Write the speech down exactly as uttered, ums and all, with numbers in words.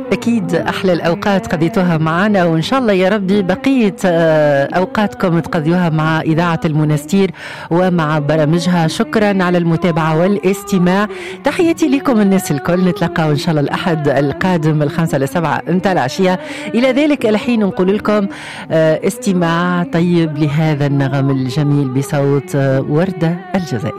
أكيد أحلى الأوقات قضيتوها معنا، وإن شاء الله يا ربي بقية أوقاتكم تقضيوها مع إذاعة المنستير ومع برامجها. شكرا على المتابعة والاستماع. تحياتي لكم الناس الكل. نتلقى إن شاء الله الأحد القادم الخمسة لسبعة انت العشية. إلى ذلك الحين نقول لكم استماع طيب لهذا النغم الجميل بصوت وردة الجزائر.